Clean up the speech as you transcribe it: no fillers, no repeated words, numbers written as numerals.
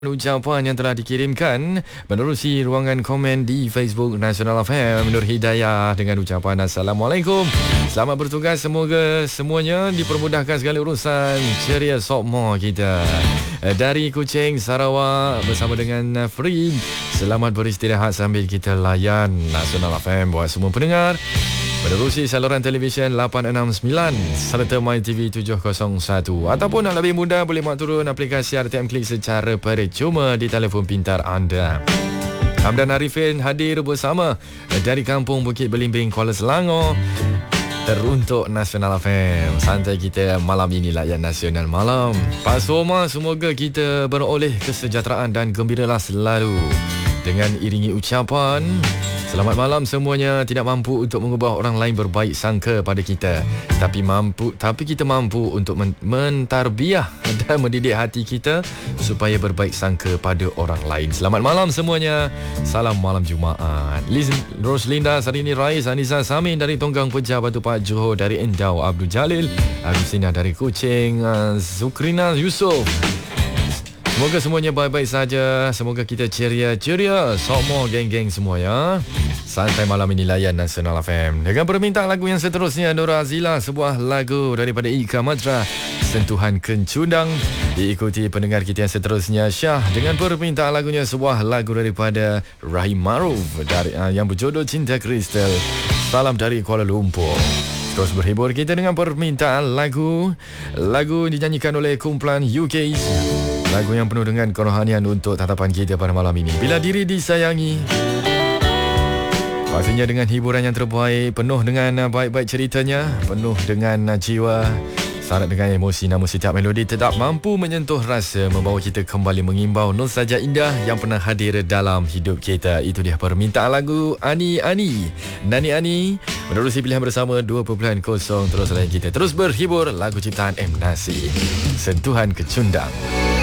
Ucapan yang telah dikirimkan menerusi ruangan komen di Facebook Nasional FM. Nur Hidayah dengan ucapan Assalamualaikum. Selamat bertugas, semoga semuanya dipermudahkan segala urusan. Ceria sokmo kita dari Kuching, Sarawak bersama dengan Frid. Selamat beristirahat sambil kita layan Nasional FM buat semua pendengar menerusi saluran televisyen 869 serta MyTV 701, ataupun nak lebih mudah boleh mak turun aplikasi RTM Klik secara percuma di telefon pintar anda. Hamdan Arifin hadir bersama dari Kampung Bukit Belimbing, Kuala Selangor teruntuk Nasional FM. Santai kita malam ini layan Nasional Malam. Pak Soma, semoga kita beroleh kesejahteraan dan gembiralah selalu. Dengan iringi ucapan selamat malam semuanya. Tidak mampu untuk mengubah orang lain berbaik sangka pada kita, tapi kita mampu untuk mentarbiah dan mendidik hati kita supaya berbaik sangka pada orang lain. Selamat malam semuanya. Salam malam Jumaat. Roslinda Sarini Rais, Anissa Samin dari Tonggang Pejah Batu Pak Johor, dari Endau Abdul Jalil, Agustina dari Kuching, Zukrina Yusof. Semoga semuanya baik-baik saja. Semoga kita ceria. Sokmo geng-geng semua ya. Santai malam ini layan Nasional FM. Dengan permintaan lagu yang seterusnya, Nora Azila, sebuah lagu daripada Ika Matra, Sentuhan Kencundang. Diikuti pendengar kita yang seterusnya, Syah, dengan permintaan lagunya sebuah lagu daripada Rahim Maruf dari yang berjodoh Cinta Kristal. Salam dari Kuala Lumpur. Terus berhibur kita dengan permintaan lagu dinyanyikan oleh kumpulan UK. Lagu yang penuh dengan kerohanian untuk tatapan kita pada malam ini. Bila diri disayangi. Pastinya dengan hiburan yang terbaik, penuh dengan baik-baik ceritanya, penuh dengan jiwa, syarat dengan emosi, namun setiap melodi tetap mampu menyentuh rasa, membawa kita kembali mengimbau nostalgia indah yang pernah hadir dalam hidup kita. Itu dia permintaan lagu Nani Ani menerusi pilihan bersama 2.0. Terus layan kita, terus berhibur, lagu ciptaan M. Nasir, Sentuhan Kecundang.